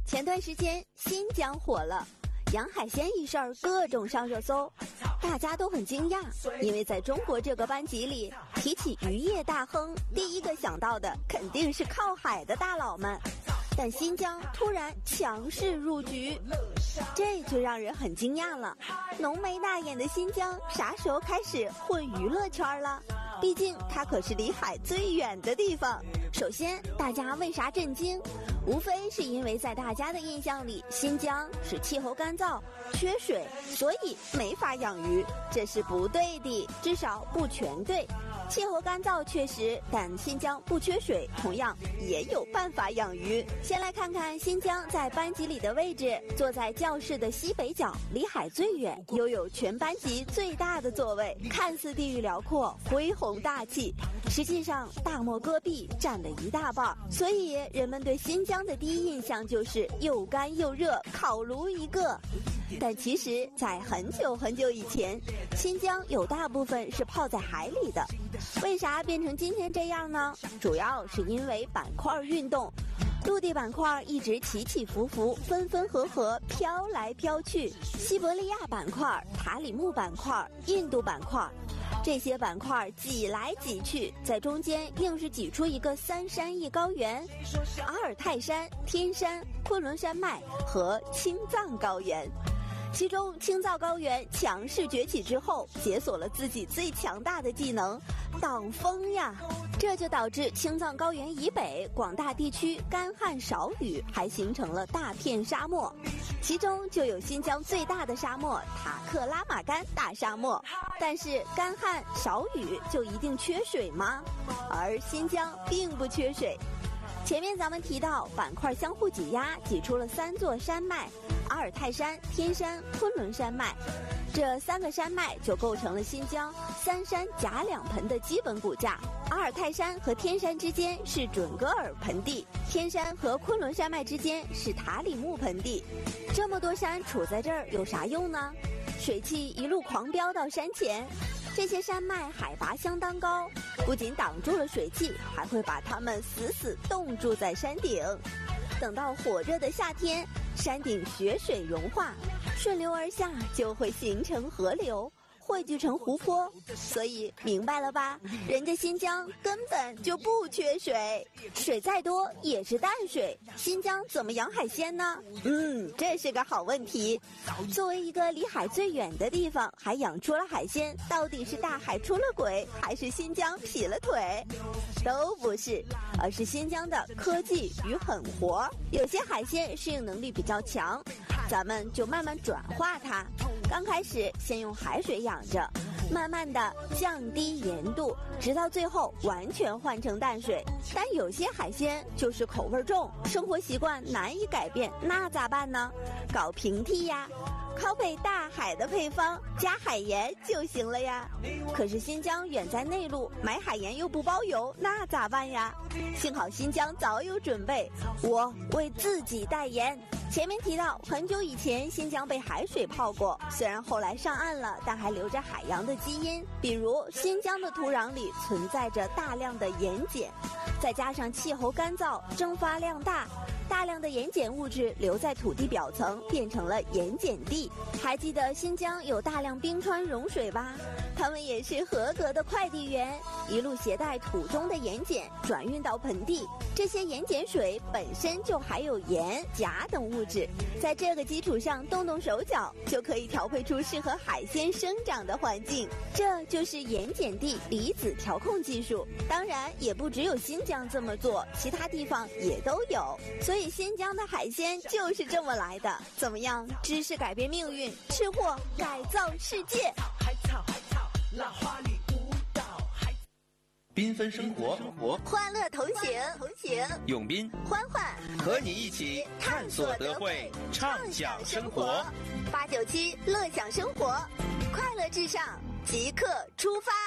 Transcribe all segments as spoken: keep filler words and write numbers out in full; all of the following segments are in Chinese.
前段时间新疆火了，养海鲜一事儿各种上热搜，大家都很惊讶，因为在中国这个班级里，提起渔业大亨，第一个想到的肯定是靠海的大佬们。但新疆突然强势入局，这就让人很惊讶了。浓眉大眼的新疆啥时候开始混娱乐圈了？毕竟它可是离海最远的地方。首先，大家为啥震惊？无非是因为在大家的印象里，新疆是气候干燥、缺水，所以没法养鱼。这是不对的，至少不全对。气候干燥确实，但新疆不缺水，同样也有办法养鱼。先来看看新疆在班级里的位置，坐在教室的西北角，离海最远，拥有全班级最大的座位，看似地域辽阔、恢宏大气，实际上大漠戈壁占了一大半，所以人们对新疆的第一印象就是又干又热，烤炉一个。但其实在很久很久以前，新疆有大部分是泡在海里的。为啥变成今天这样呢？主要是因为板块运动，陆地板块一直起起伏伏，分分合合，飘来飘去。西伯利亚板块、塔里木板块、印度板块，这些板块挤来挤去，在中间硬是挤出一个三山一高原：阿尔泰山、天山、昆仑山脉和青藏高原。其中青藏高原强势崛起之后，解锁了自己最强大的技能挡风呀，这就导致青藏高原以北广大地区干旱少雨，还形成了大片沙漠，其中就有新疆最大的沙漠塔克拉玛干大沙漠。但是干旱少雨就一定缺水吗？而新疆并不缺水。前面咱们提到板块相互挤压，挤出了三座山脉：阿尔泰山、天山、昆仑山脉。这三个山脉就构成了新疆三山夹两盆的基本骨架。阿尔泰山和天山之间是准噶尔盆地，天山和昆仑山脉之间是塔里木盆地。这么多山处在这儿有啥用呢？水汽一路狂飙到山前，这些山脉海拔相当高，不仅挡住了水汽，还会把它们死死冻住在山顶。等到火热的夏天，山顶雪水融化，顺流而下，就会形成河流，汇聚成湖泊。所以明白了吧？人家新疆根本就不缺水，水再多也是淡水。新疆怎么养海鲜呢？嗯，这是个好问题。作为一个离海最远的地方，还养出了海鲜，到底是大海出了轨，还是新疆劈了腿？都不是，而是新疆的科技与狠活。有些海鲜适应能力比较强，咱们就慢慢转化它。刚开始先用海水养着，慢慢的降低盐度，直到最后完全换成淡水。但有些海鲜就是口味重，生活习惯难以改变，那咋办呢？搞平替呀，拷贝大海的配方，加海盐就行了呀。可是新疆远在内陆，买海盐又不包邮，那咋办呀？幸好新疆早有准备，我为自己代言。前面提到，很久以前新疆被海水泡过，虽然后来上岸了，但还留着海洋的基因。比如新疆的土壤里存在着大量的盐碱，再加上气候干燥，蒸发量大，大量的盐碱物质留在土地表层，变成了盐碱地。还记得新疆有大量冰川融水吧？他们也是合格的快递员，一路携带土中的盐碱转运到盆地。这些盐碱水本身就含有盐、钾等物质，在这个基础上动动手脚，就可以调配出适合海鲜生长的环境。这就是盐碱地离子调控技术。当然，也不只有新疆这么做，其他地方也都有。所以新疆的海鲜就是这么来的。怎么样？知识改变命运，吃货改造世界。 海草海草，浪花里舞蹈。 缤纷生活， 欢乐同行，同行。 永斌、 欢欢和你一起探索德惠，畅享生活。 八九七乐享生活，快乐至上，即刻出发。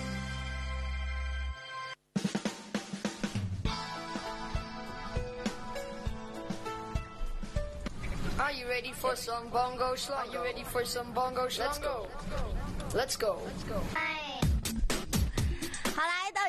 Are you ready for some bongo slang? Are you ready for some bongo slang? Let's go. Let's go. Let's go. 好，来到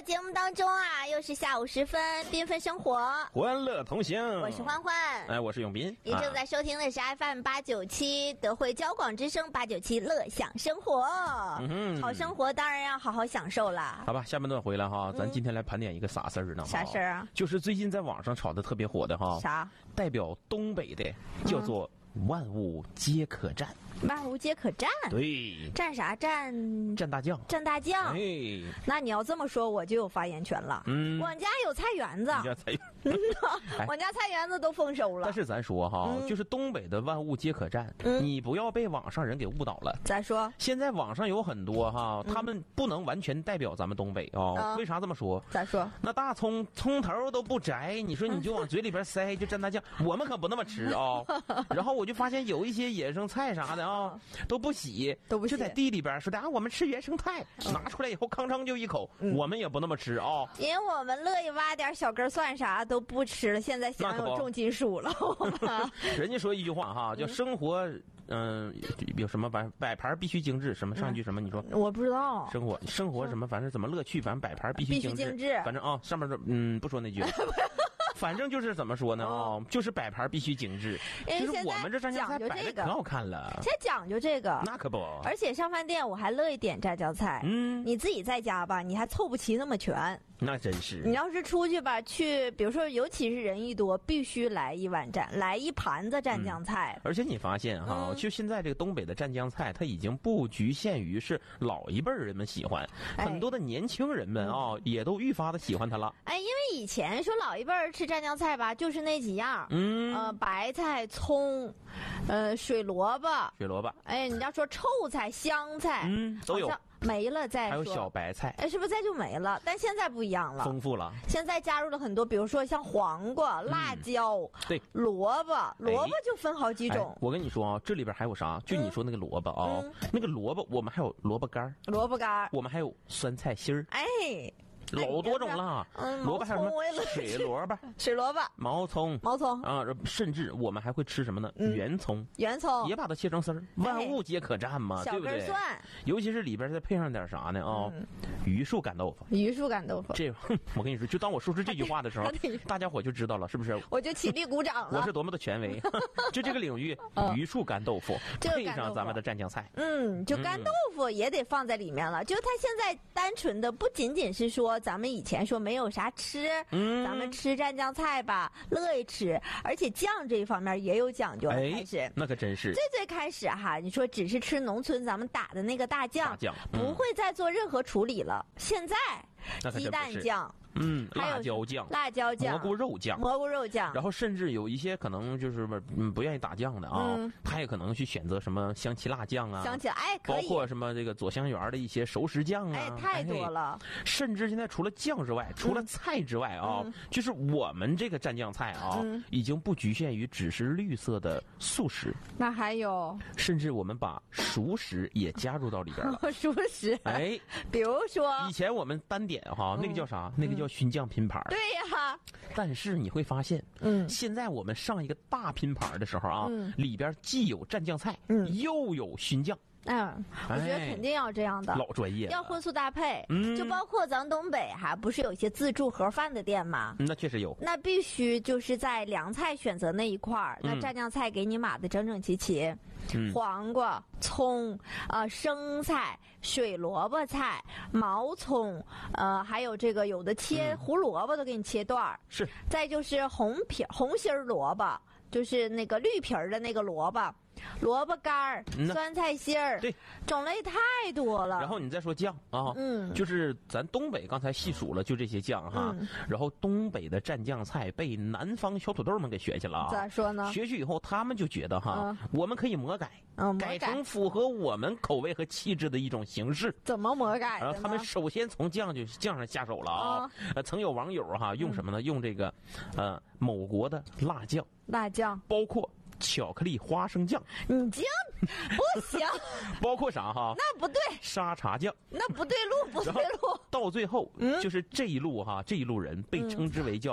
节目当中啊，又是下午时分，缤纷生活， 欢乐同行。 我是欢欢， 哎，我是永斌。 您正在收听的是 F M 八九七德惠交广之声八九七乐享生活。嗯哼，好生活当然要好好享受啦。 好吧，下半段回来哈，咱今天来盘点一个啥事儿呢？ 啥事儿啊？ 就是最近在网上炒的特别火的哈。 啥？ 代表东北的叫做万物皆可战。 万物皆可战， 对， 战啥战？ 战大将， 战大将。 哎， 那你要这么说，我就有发言权了。嗯，我家有菜园子， 你家菜园， 我家菜园子都丰收了。 但是咱说哈，嗯、就是东北的万物皆可战，嗯、你不要被网上人给误导了。 再说， 现在网上有很多哈，他们不能完全代表咱们东北啊。嗯、为啥这么说？ 再说， 那大葱葱头都不摘，你说你就往嘴里边塞，就蘸大酱，我们可不那么吃啊。然后我就发现有一些野生菜啥的。啊，都不洗， 都不洗， 就在地里边说的啊，我们吃原生态，嗯、拿出来以后吭哧就一口，嗯、我们也不那么吃啊、哦。 因为我们乐意挖点小根蒜啥都不吃了，现在享有重金属了。 人家说一句话哈，叫生活，嗯、呃，有什么摆摆盘必须精致，什么上一句什么？你说我不知道。 生活生活什么？反正怎么乐趣，反正摆盘必须精致。 精致反正啊，上面说嗯，不说那句。反正就是怎么说呢啊、哦，就是摆盘必须精致。就是我们这蘸酱菜摆的可好看了。 现在讲究这个， 那可不。 而且上饭店我还乐意点蘸酱菜。嗯，你自己在家吧，你还凑不齐那么全。 那真是。 你要是出去吧，去比如说，尤其是人一多，必须来一碗蘸，来一盘子蘸酱菜。 嗯、而且你发现哈，嗯、就现在这个东北的蘸酱菜，它已经不局限于是老一辈人们喜欢，哎、很多的年轻人们啊、哦，也都愈发的喜欢它了。 哎，因为以前说老一辈儿吃蘸酱菜吧，就是那几样，嗯，呃，白菜、葱，呃，水萝卜， 水萝卜。 哎，你要说臭菜、香菜， 嗯，都有。 没了再说， 还有小白菜， 哎，是不是再就没了？但现在不一样了， 丰富了。 现在加入了很多，比如说像黄瓜、嗯、辣椒， 对， 萝卜，萝卜就分好几种。 哎、我跟你说啊，这里边还有啥？就你说那个萝卜啊，嗯、那个萝卜，我们还有萝卜干萝卜干我们还有酸菜心儿， 哎。 老多种了，嗯，萝卜还有什么水萝卜、 水萝卜、 毛葱、 毛葱啊，甚至我们还会吃什么呢？嗯、圆葱， 圆葱也把它切成丝儿，万物皆可蘸嘛， 哎、 对不对？ 小根蒜， 尤其是里边再配上点啥呢？啊、哦，嗯、榆树干豆腐， 榆树干豆腐， 这我跟你说，就当我说出这句话的时候，大家伙就知道了，是不是？ 我就起立鼓掌了。 我是多么的权威，就这个领域，榆树干豆腐配上咱们的蘸酱菜， 嗯，就干豆腐也得放在里面了。就它现在单纯的不仅仅是说咱们以前说。没有啥吃，嗯，咱们吃蘸酱菜吧，乐意吃，而且酱这一方面也有讲究。 哎， 开始那可真是最最开始哈，你说只是吃农村咱们打的那个大酱， 大酱、 嗯、不会再做任何处理了。现在鸡蛋酱。 嗯，辣椒酱、 辣椒酱、 蘑菇肉酱、 蘑菇肉酱， 然后甚至有一些可能就是嗯不愿意打酱的啊，嗯、他也可能去选择什么香气辣酱啊， 香气哎，可以， 包括什么这个左香园的一些熟食酱啊， 哎，太多了。 哎、甚至现在除了酱之外，除了菜之外啊，嗯、就是我们这个蘸酱菜啊，嗯、已经不局限于只是绿色的素食， 那还有， 甚至我们把熟食也加入到里边了。 熟食， 哎， 比如说以前我们单点哈，那个叫啥？嗯、那个叫熏酱拼盘。 对呀， 但是你会发现，嗯，现在我们上一个大拼盘的时候啊，嗯、里边既有蘸酱菜，嗯，又有熏酱。 嗯，我觉得肯定要这样的， 老专业， 要荤素搭配。嗯，就包括咱东北哈，不是有一些自助盒饭的店吗？ 那确实有。 那必须就是在凉菜选择那一块儿，那蘸酱菜给你码的整整齐齐，嗯、黄瓜、葱、呃生菜、水萝卜菜、毛葱，呃还有这个有的切胡萝卜都给你切段儿。 是。 再就是红皮红心萝卜，就是那个绿皮儿的那个萝卜。萝卜干儿、嗯、酸菜心儿， 对， 种类太多了。 然后你再说酱啊，嗯，就是咱东北刚才细数了，就这些酱哈。嗯、然后东北的蘸酱菜被南方小土豆们给学去了啊。 咋说呢？ 学去以后，他们就觉得哈，嗯、我们可以魔改， 嗯， 改成符合我们口味和气质的一种形式。 怎么魔改？ 然后他们首先从酱就酱上下手了啊。嗯、呃，曾有网友哈用什么呢？嗯、用这个，呃，某国的辣酱， 辣酱， 包括。巧克力花生酱， 你这样不行。 包括啥哈？ 那不对。 沙茶酱， 那不对路，不对路。 到最后，嗯、就是这一路哈，这一路人被称之为叫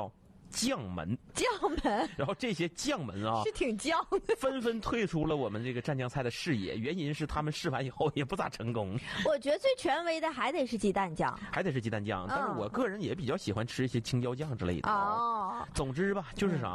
将门， 将门， 然后这些将门啊是挺将的， 纷纷退出了我们这个蘸酱菜的视野，原因是他们试完以后也不咋成功。 我觉得最权威的还得是鸡蛋酱， 还得是鸡蛋酱，但是我个人也比较喜欢吃一些青椒酱之类的。 哦， 总之吧，就是啥。